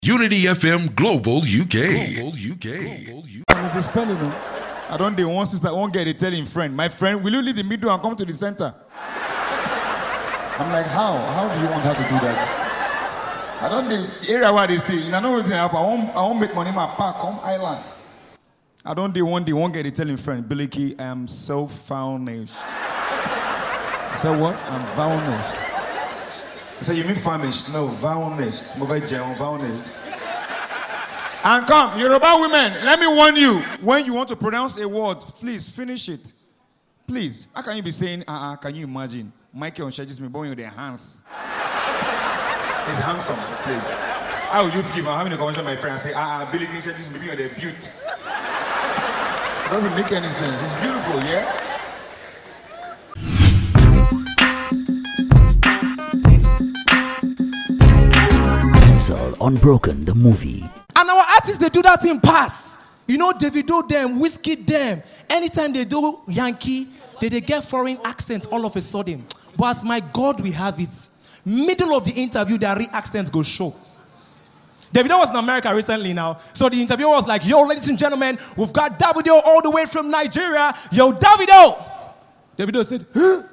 Unity FM Global UK. Is the spelling? I don't do one sister, one get a telling friend. My friend, will you leave the middle and come to the center? I'm like, how? How do you want her to do that? I don't do the area where they stay. I know what's happen. I won't make money in my park, come island. I don't do one get a telling friend. Billy, I am so famished. I said what? I'm famished. I said, you mean famished? No, famished. Famished. And come, Yoruba women, let me warn you. When you want to pronounce a word, please finish it. Please. How can you be saying, can you imagine? Michael and Shaggy's me born with their hands. He's handsome, please. How would you feel about having a conversation with my friend and say, Billy King Shaggy's me on their beauty? It doesn't make any sense. It's beautiful, yeah? Unbroken, the movie. And our artists, they do that in pass. You know, Davido them, Whiskey them. Anytime they do Yankee, they get foreign accents all of a sudden. But as my God, we have it. Middle of the interview, their accents go show. Davido was in America recently now. So the interviewer was like, yo, ladies and gentlemen, we've got Davido all the way from Nigeria. Yo, Davido. Davido said, huh?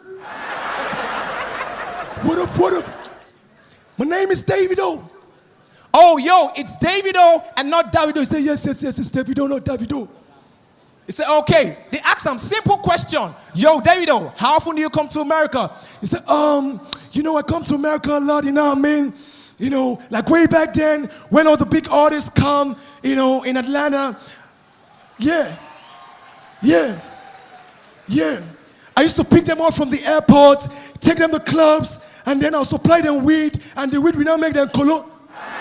What up? My name is Davido. Oh, yo, it's Davido and not Davido. He said, yes, it's Davido, not Davido. He said, okay. They asked him, simple question. Yo, Davido, how often do you come to America? He said, I come to America a lot, you know what I mean? You know, like way back then, when all the big artists come, you know, in Atlanta. Yeah. I used to pick them up from the airport, take them to clubs, and then I'll supply them weed, and the weed will now make them colo.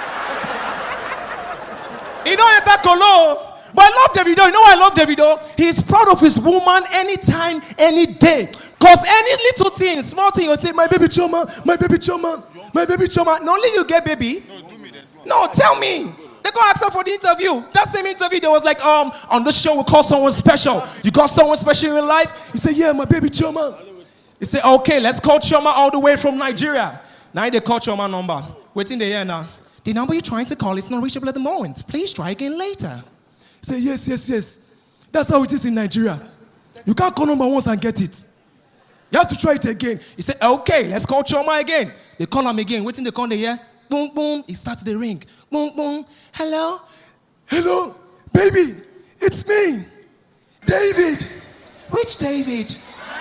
You know that colo. But I love Davido. You know why I love Davido? He's proud of his woman anytime, any day. Because any little thing, small thing, you'll say, my baby choma. Not only you get baby. No, do me then. No, tell me. They go ask her for the interview. That same interview, they was like, on this show we call someone special. You got someone special in your life? He said, yeah, my baby Choma. He said, okay, let's call Choma all the way from Nigeria. Now they call Choma number. Waiting the year now. The number you're trying to call is not reachable at the moment. Please try again later. He said, yes. That's how it is in Nigeria. You can't call number once and get it. You have to try it again. He said, okay, let's call Choma again. They call him again. Waiting the call the year. Boom, boom. He starts the ring. Boom, boom. Hello, baby. It's me, David. Which David?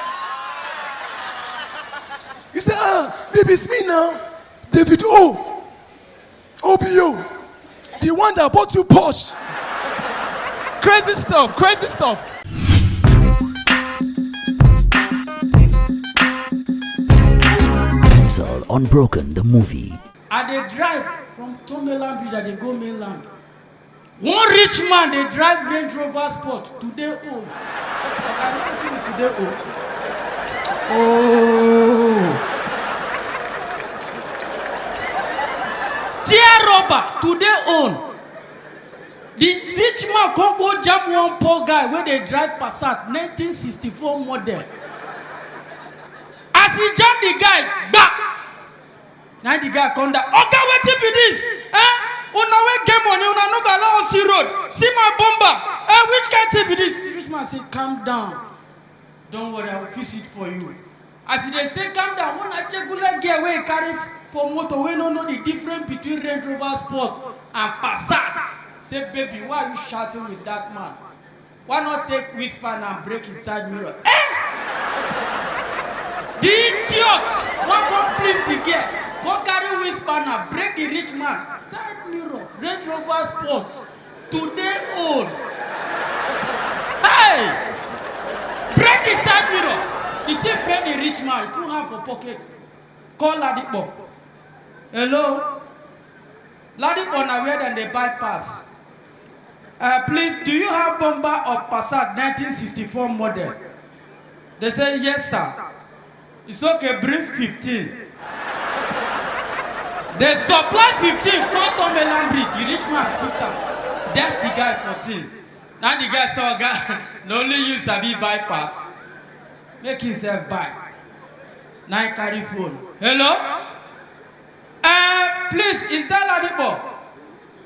He said, baby, it's me now. David OBO. The one that bought you Porsche. Crazy stuff. Unbroken, the movie. And they drive from Tomeland Bridge and they go mainland. One rich man, they drive Range Rover Sport. Today old. I don't think it's today old. Oh. Dear Robert, today old. The rich man can't go jam one poor guy where they drive Passat 1964 model. As he jam the guy, back. Now the guy come down. Okay, what be this? Una we get money, una no go allow us see road. See my bomber. Which kind tip be this? The rich man say, calm down. Don't worry, I will fix it for you. As they say, calm down. When I check like get away carry for motor, we don't know the difference between Range Rover Sport and Passat. Say, baby, why are you shouting with that man? Why not take whisper and break his side mirror? The idiot! Why come please the girl? Go carry whisper and break the rich man. Side mirror, Range Rover Sport. Today old. Hey! Break the side mirror. The thing pay the rich man. Put hand for pocket. Call Ladipo. Hello? Ladipo na where then they bypass. Please, do you have bomber of Passat 1964 model? They say, yes, sir. It's okay, bring 15. They supply 15, come to Tomeland Bridge. The rich man, sister, dash the guy 14. Now the guy saw a guy, no only use a be bypass. Make himself buy. Now he carry phone. Hello? Please, is that Ladipo?